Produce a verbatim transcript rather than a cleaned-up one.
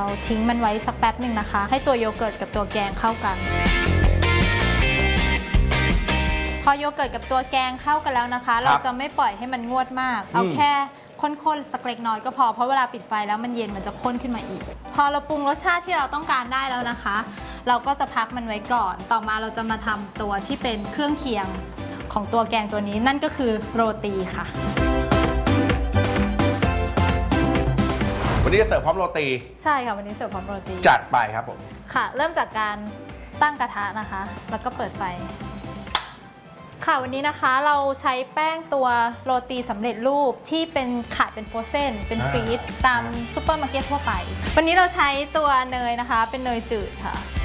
ทิ้งมันไว้สักแป๊บหนึ่งนะคะให้ตัวโยเกิร์ตกับตัวแกงเข้ากันพอโยเกิร์ตกับตัวแกงเข้ากันแล้วนะคะเราจะไม่ปล่อยให้มันงวดมากเอาแค่ข้นๆสักเล็กน้อยก็พอเพราะเวลาปิดไฟแล้วมันเย็นมันจะข้นขึ้นมาอีกพอเราปรุงรสชาติที่เราต้องการได้แล้วนะคะเราก็จะพักมันไว้ก่อนต่อมาเราจะมาทำตัวที่เป็นเครื่องเคียงของตัวแกงตัวนี้นั่นก็คือโรตีค่ะวันนี้จะเสิร์ฟพร้อมโรตีใช่ค่ะวันนี้เสิร์ฟพร้อมโรตีจัดไปครับผมค่ะเริ่มจากการตั้งกระทะนะคะแล้วก็เปิดไฟค่ะวันนี้นะคะเราใช้แป้งตัวโรตีสำเร็จรูปที่เป็นขายเป็นโฟรเซนเป็นฟรีซตามซุปเปอร์มาร์เก็ตทั่วไปวันนี้เราใช้ตัวเนยนะคะเป็นเนยจืดค่ะ